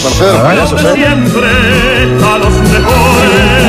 Siempre a los mejores.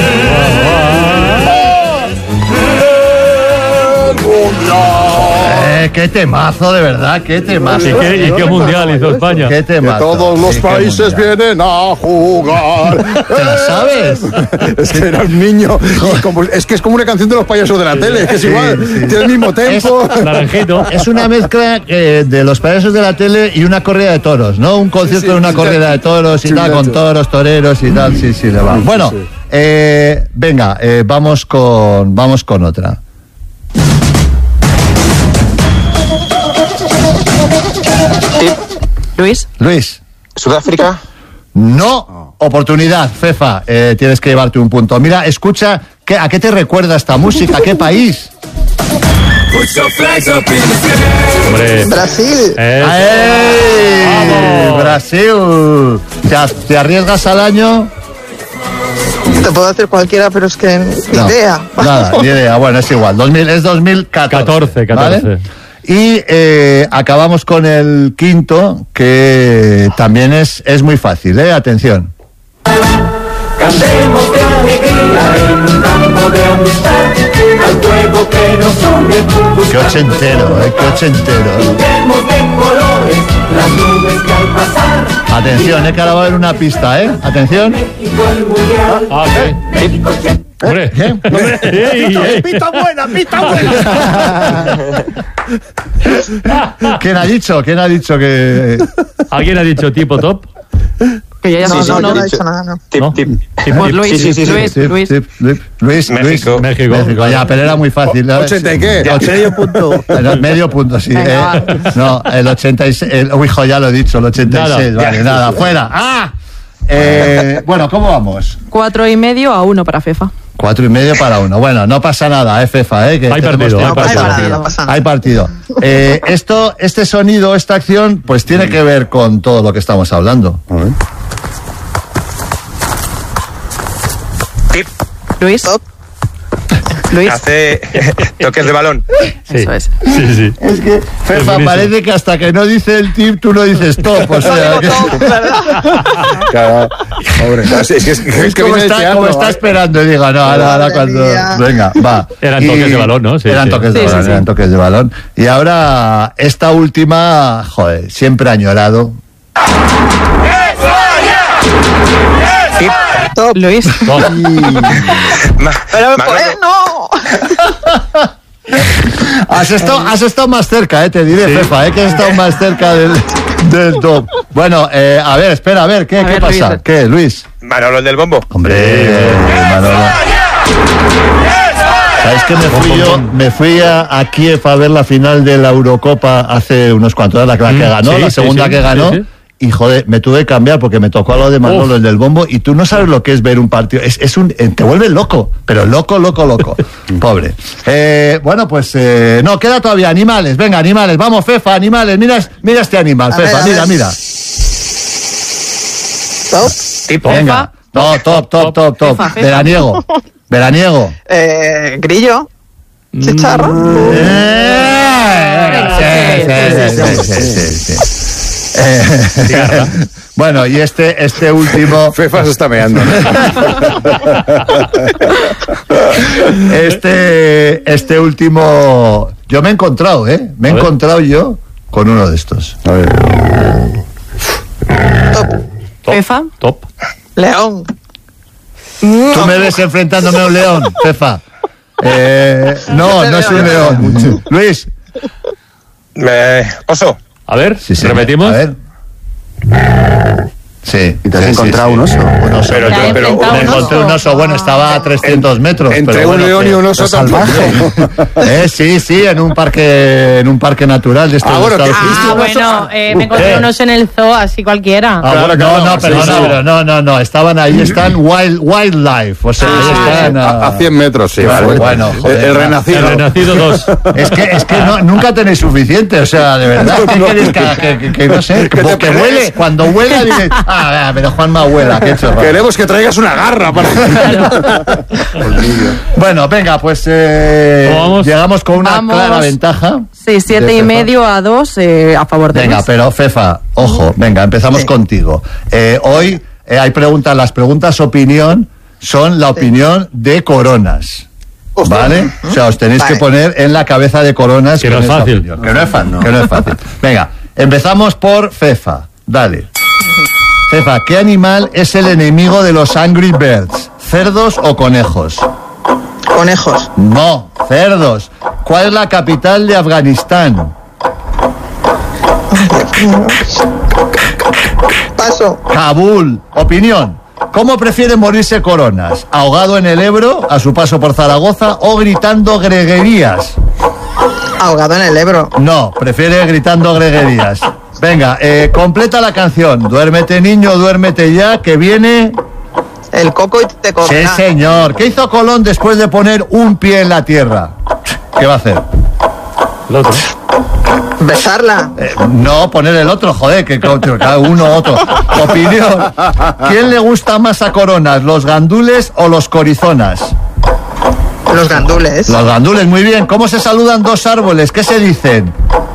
Qué temazo, de verdad, qué temazo. ¿Y qué mundial hizo España? Qué temazo. Todos los países vienen a jugar. ¿Te la sabes? Es que era un niño. Es que es como una canción de los payasos de la tele. Es que es igual. Tiene el mismo tempo. Naranjito. Es una mezcla de los payasos de la tele y una corrida de toros, ¿no? Un concierto de una corrida de toros y tal, con toros, toreros y tal. Sí, le va. Bueno, venga, vamos con otra. Luis. ¿Sudáfrica? No. Oportunidad, Fefa. Tienes que llevarte un punto. Mira, escucha, ¿a qué te recuerda esta música? ¿A qué país? Hombre. Brasil. ¡Ay! Brasil. ¿Te arriesgas al año? Te puedo hacer cualquiera, pero es que ni idea. Nada, ni idea. Bueno, es igual. Es 2014. 14. ¿Vale? Y acabamos con el quinto, que también es muy fácil, Atención. Cantemos de alegría en un campo de amistad, al fuego que nos une. Qué ochentero, qué ochentero. Pintemos de colores las nubes que al pasar. Atención, que ahora va a haber una pista, Atención. México el mundial. México Hombre. ¡Pista buena! ¿Quién ha dicho que...? ¿Alguien ha dicho tipo top? Que ya Sí, no he he dicho dicho nada, no. Tip. Luis, Sí. Luis. México. México. Ya, pero era muy fácil. ¿80 y qué? Medio punto. Medio punto, sí. Venga, No, el 86... hijo, ya lo he dicho, el 86. Nada, fuera. ¡Ah! Bueno, ¿cómo vamos? 4,5-1 para Fefa. 4,5 para 1. Bueno, no pasa nada, Fefa, que hay partido. No pasa nada. Hay partido. Este sonido, esta acción, pues tiene que ver con todo lo que estamos hablando. Tip. Luis. Luis. Hace toques de balón. Sí. Eso es. Sí. Es que, Fefa, buenísimo. parece que hasta que no dice el tip, tú no dices top. O sea, Claro. Pobre. Es que como viene el teatro, está ¿vale? esperando y digo, no, ahora Madre cuando... mía. Venga, va. Eran toques de balón, ¿no? Sí, eran sí. toques de balón, eran toques de balón. Y ahora, esta última, joder, siempre añorado. Tip. Top. Luis. Top. Pero Manolo. no. Has estado más cerca, te diré, Fefa, que has estado más cerca del top. Bueno, a ver, espera, ¿qué pasa? Luis. ¿Qué, Luis? Manolo, el del bombo. Hombre, Manolo. ¿Sabes que me fui a Kiev a ver la final de la Eurocopa hace unos cuantos años, la que ganó, sí, la segunda sí, que ganó? sí. Y joder, me tuve que cambiar porque me tocó a lo de Manolo, el del bombo, y tú no sabes lo que es ver un partido. Te vuelve loco, pero loco. Pobre. Bueno, pues no, queda todavía animales. Venga, animales, vamos, Fefa, animales. Mira este animal, Fefa, mira. Top. Tip. Venga. No, top. Fefa. Veraniego. Grillo. Chicharro. Sí. Bueno, y este último... Fefa se está meando. Este último... Yo me he encontrado, Me he encontrado yo con uno de estos. A ver. Fefa. Top. León. Tú me ves enfrentándome a un león, Fefa. No es un león. Luis. Oso. A ver, Sí, repetimos. A ver. Sí. ¿Y te has encontrado un oso? Un oso. Pero Ya he enfrentado Me un encontré un oso, bueno, estaba a 300 metros. Entre pero un bueno, león y un oso salvaje. Sí, en un parque natural de estos Ah, bueno, de Estados ¿viste Unidos. Bueno, me encontré un oso en el zoo, así cualquiera. No, estaban ahí, están wildlife, o sea, ahí están A 100 metros, sí. Vale, Vale. bueno, joder, el renacido. El renacido 2. Es que nunca tenéis suficiente, o sea, de verdad, ¿qué queréis que no sé? Que te Porque huele, cuando huele dices, Venga, pero Juanma abuela, qué chorro. Queremos que traigas una garra para... Bueno, venga, pues vamos? llegamos con una Vamos. clara ventaja. Sí, 7,5-2 a favor de Venga, Luis. pero Fefa, ojo, venga, empezamos contigo. Hoy hay preguntas, las preguntas opinión son la opinión de Coronas. ¿Vale? O sea, os tenéis que poner en la cabeza de Coronas. Que no con es esta fácil. opinión. Que no es fácil, que no es fácil. Venga, empezamos por Fefa. Dale. Fefa, ¿qué animal es el enemigo de los Angry Birds? ¿Cerdos o conejos? Conejos. No, cerdos. ¿Cuál es la capital de Afganistán? Paso. Kabul. Opinión. ¿Cómo prefiere morirse Coronas? ¿Ahogado en el Ebro, a su paso por Zaragoza, o gritando greguerías? Ahogado en el Ebro. No, prefiere gritando greguerías. Venga, completa la canción. Duérmete, niño, duérmete ya, que viene... El coco y te Sí, cogerá. señor. ¿Qué hizo Colón después de poner un pie en la tierra? ¿Qué va a hacer? El otro. Besarla. No, poner el otro, joder, que cada uno otro. Opinión. ¿Quién le gusta más a Coronas, los gandules o los corizonas? Los gandules. Los gandules, muy bien. ¿Cómo se saludan dos árboles? ¿Qué se dicen?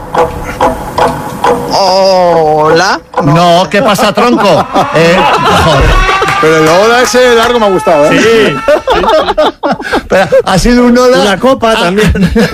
Hola. No, ¿qué pasa, tronco? Joder. Pero el hola ese largo me ha gustado, ¿eh? Sí. Pero ha sido un hola. Una copa también.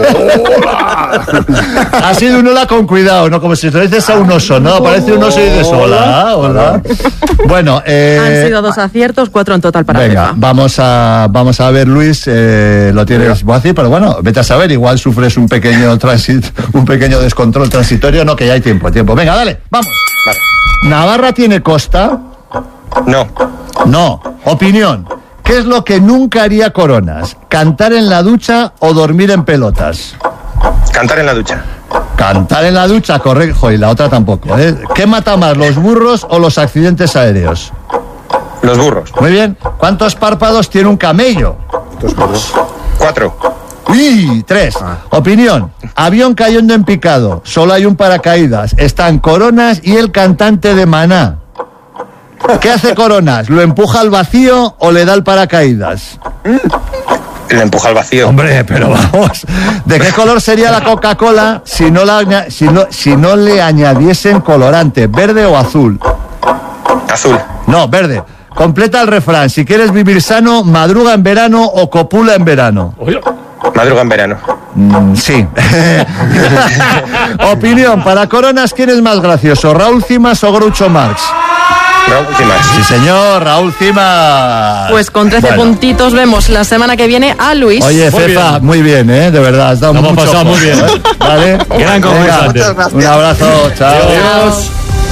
Ha sido un hola con cuidado, ¿no? Como si le dices a un oso, ¿no? Parece un oso y dices hola, hola. Bueno, Han sido 2 aciertos, 4 en total para venga, Fefa. vamos a ver, Luis, lo tienes fácil, pero bueno, vete a saber, igual sufres un pequeño descontrol transitorio, no, que ya hay tiempo. Venga, dale, vamos. Vale. ¿Navarra tiene costa? No. No. Opinión. ¿Qué es lo que nunca haría Coronas? ¿Cantar en la ducha o dormir en pelotas? Cantar en la ducha. Cantar en la ducha, correcto. Y la otra tampoco, ¿eh? ¿Qué mata más, los burros o los accidentes aéreos? Los burros. Muy bien. ¿Cuántos párpados tiene un camello? 4. ¡Y! 3. Opinión. Avión cayendo en picado. Solo hay un paracaídas. Están Coronas y el cantante de Maná. ¿Qué hace Coronas? ¿Lo empuja al vacío o le da el paracaídas? Le empuja al vacío. Hombre, pero vamos. ¿De qué color sería la Coca-Cola si no le añadiesen colorante? ¿Verde o azul? Azul. No, verde. Completa el refrán. Si quieres vivir sano, madruga en verano o copula en verano. Oye, Madruga en verano. Sí. Opinión. Para Coronas, ¿quién es más gracioso? ¿Raúl Cimas o Groucho Marx? Raúl Cimas. Sí, señor, Raúl Cimas. Pues con 13 Bueno. puntitos vemos la semana que viene a Luis. Oye, Muy Fefa, bien. muy bien, ¿eh? De verdad, has dado Lo hemos mucho pasado muy juego, bien. ¿eh? ¿Vale? Gran Venga, conversante. Muchas gracias. un abrazo, chao. Adiós.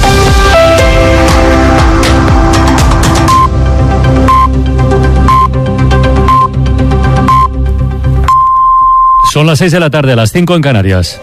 Son las 6 de la tarde, las 5 en Canarias.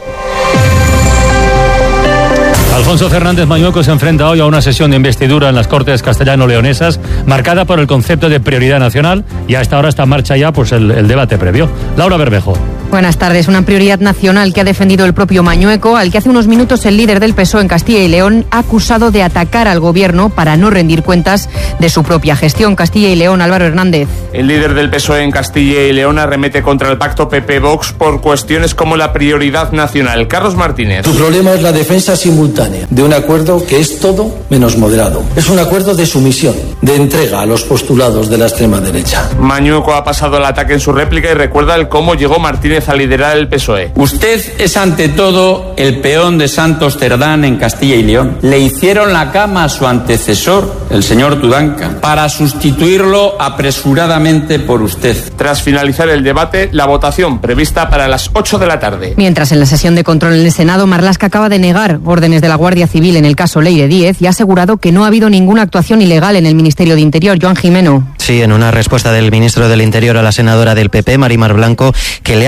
Alfonso Fernández Mañueco se enfrenta hoy a una sesión de investidura en las Cortes castellano-leonesas marcada por el concepto de prioridad nacional, y a esta hora está en marcha ya pues el debate previo. Laura Bermejo. Buenas tardes. Una prioridad nacional que ha defendido el propio Mañueco, al que hace unos minutos el líder del PSOE en Castilla y León ha acusado de atacar al gobierno para no rendir cuentas de su propia gestión. Castilla y León, Álvaro Hernández. El líder del PSOE en Castilla y León arremete contra el pacto PP-Vox por cuestiones como la prioridad nacional. Carlos Martínez. Tu problema es la defensa simultánea de un acuerdo que es todo menos moderado. Es un acuerdo de sumisión, de entrega a los postulados de la extrema derecha. Mañueco ha pasado el ataque en su réplica y recuerda el cómo llegó Martínez a liderar el PSOE. Usted es ante todo el peón de Santos Cerdán en Castilla y León. Le hicieron la cama a su antecesor, el señor Tudanca, para sustituirlo apresuradamente por usted. Tras finalizar el debate, la votación prevista para las 8 de la tarde. Mientras, en la sesión de control en el Senado, Marlaska acaba de negar órdenes de la Guardia Civil en el caso Leire Díez y ha asegurado que no ha habido ninguna actuación ilegal en el Ministerio de Interior. Joan Jimeno. Sí, en una respuesta del ministro del Interior a la senadora del PP, Marimar Blanco, que le